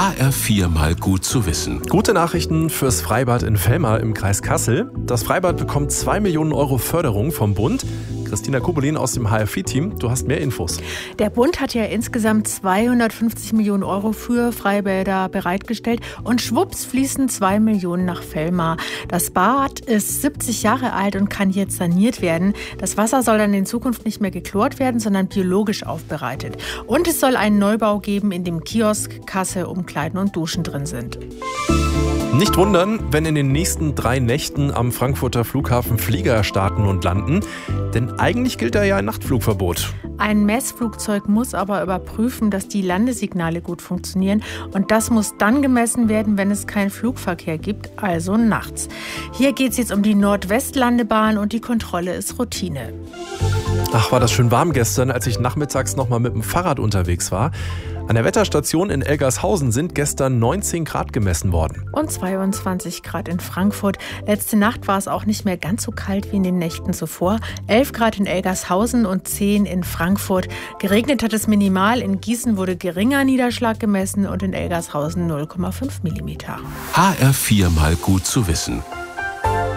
HR4 mal gut zu wissen. Gute Nachrichten fürs Freibad in Velmar im Kreis Kassel. Das Freibad bekommt 2 Millionen Euro Förderung vom Bund. Christina Kubelin aus dem HR4-Team, du hast mehr Infos. Der Bund hat ja insgesamt 250 Millionen Euro für Freibäder bereitgestellt und schwupps fließen 2 Millionen nach Velmar. Das Bad ist 70 Jahre alt und kann jetzt saniert werden. Das Wasser soll dann in Zukunft nicht mehr geklort werden, sondern biologisch aufbereitet. Und es soll einen Neubau geben, in dem Kiosk, Kasse, Umkleiden und Duschen drin sind. Nicht wundern, wenn in den nächsten 3 Nächten am Frankfurter Flughafen Flieger starten und landen. Denn eigentlich gilt da ja ein Nachtflugverbot. Ein Messflugzeug muss aber überprüfen, dass die Landesignale gut funktionieren. Und das muss dann gemessen werden, wenn es keinen Flugverkehr gibt, also nachts. Hier geht es jetzt um die Nordwestlandebahn und die Kontrolle ist Routine. Ach, war das schön warm gestern, als ich nachmittags noch mal mit dem Fahrrad unterwegs war. An der Wetterstation in Elgershausen sind gestern 19 Grad gemessen worden. Und 22 Grad in Frankfurt. Letzte Nacht war es auch nicht mehr ganz so kalt wie in den Nächten zuvor. 11 Grad in Elgershausen und 10 in Frankfurt. Geregnet hat es minimal. In Gießen wurde geringer Niederschlag gemessen und in Elgershausen 0,5 mm. HR4 mal gut zu wissen.